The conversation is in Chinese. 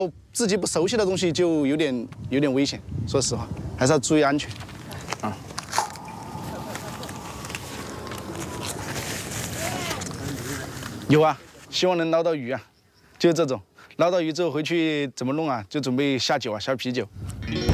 自己不熟悉的东西就有点危险。说实话，还是要注意安全啊。有啊，希望能捞到鱼啊，就这种。捞到鱼之后回去怎么弄啊？就准备下酒啊，下啤酒。